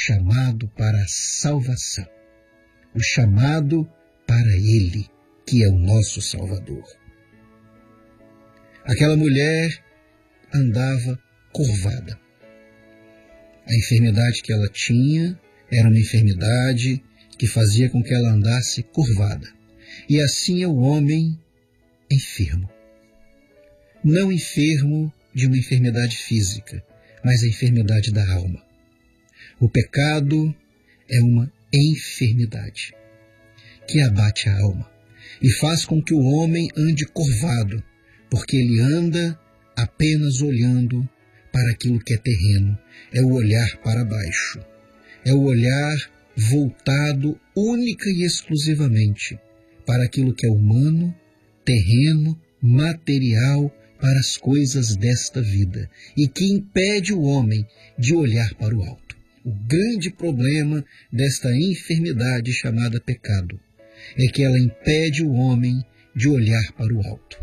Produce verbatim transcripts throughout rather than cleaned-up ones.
chamado para a salvação, o chamado para Ele, que é o nosso Salvador. Aquela mulher andava curvada. A enfermidade que ela tinha era uma enfermidade que fazia com que ela andasse curvada. E assim é o homem enfermo. Não enfermo de uma enfermidade física, mas a enfermidade da alma. O pecado é uma enfermidade que abate a alma e faz com que o homem ande curvado, porque ele anda apenas olhando para aquilo que é terreno. É o olhar para baixo. É o olhar voltado única e exclusivamente para aquilo que é humano, terreno, material, para as coisas desta vida, e que impede o homem de olhar para o alto. O grande problema desta enfermidade chamada pecado é que ela impede o homem de olhar para o alto.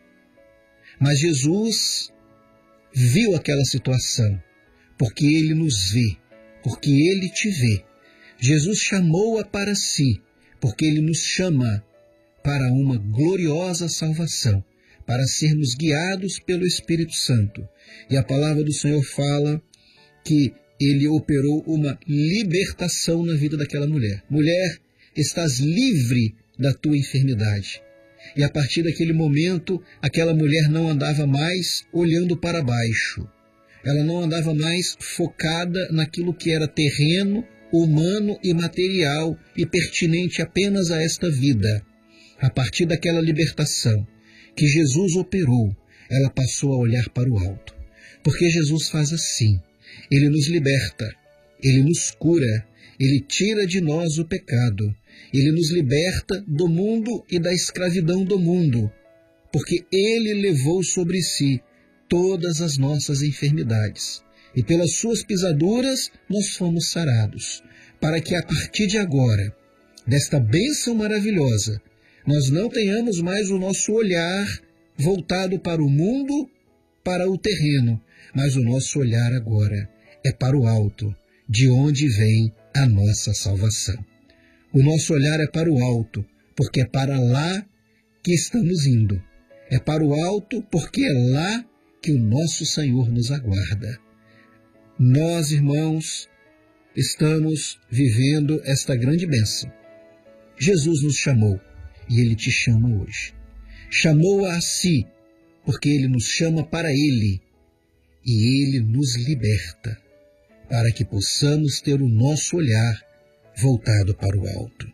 Mas Jesus viu aquela situação, porque Ele nos vê, porque Ele te vê. Jesus chamou-a para si, porque Ele nos chama para uma gloriosa salvação, para sermos guiados pelo Espírito Santo. E a palavra do Senhor fala que Ele operou uma libertação na vida daquela mulher. Mulher, estás livre da tua enfermidade. E a partir daquele momento, aquela mulher não andava mais olhando para baixo. Ela não andava mais focada naquilo que era terreno, humano e material e pertinente apenas a esta vida. A partir daquela libertação que Jesus operou, ela passou a olhar para o alto. Porque Jesus faz assim. Ele nos liberta, Ele nos cura, Ele tira de nós o pecado. Ele nos liberta do mundo e da escravidão do mundo, porque Ele levou sobre si todas as nossas enfermidades. E pelas suas pisaduras nós fomos sarados, para que a partir de agora, desta bênção maravilhosa, nós não tenhamos mais o nosso olhar voltado para o mundo, para o terreno, mas o nosso olhar agora é para o alto, de onde vem a nossa salvação. O nosso olhar é para o alto, porque é para lá que estamos indo. É para o alto, porque é lá que o nosso Senhor nos aguarda. Nós, irmãos, estamos vivendo esta grande bênção. Jesus nos chamou, e Ele te chama hoje. Chamou-a a si, porque Ele nos chama para Ele, e Ele nos liberta, para que possamos ter o nosso olhar voltado para o alto.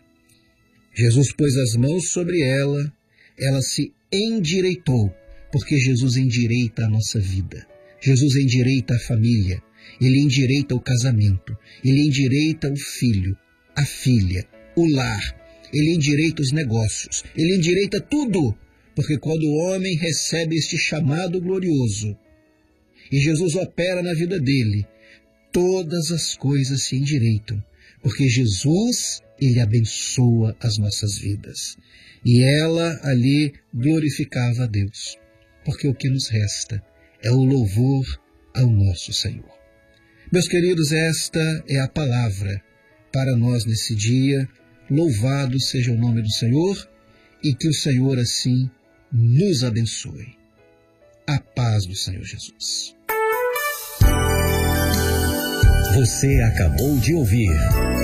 Jesus pôs as mãos sobre ela, ela se endireitou, porque Jesus endireita a nossa vida. Jesus endireita a família, Ele endireita o casamento, Ele endireita o filho, a filha, o lar, Ele endireita os negócios, Ele endireita tudo, porque quando o homem recebe este chamado glorioso, e Jesus opera na vida dele, todas as coisas se endireitam, porque Jesus, Ele abençoa as nossas vidas. E ela ali glorificava a Deus, porque o que nos resta é o louvor ao nosso Senhor. Meus queridos, esta é a palavra para nós nesse dia. Louvado seja o nome do Senhor e que o Senhor assim nos abençoe. A paz do Senhor Jesus. Você acabou de ouvir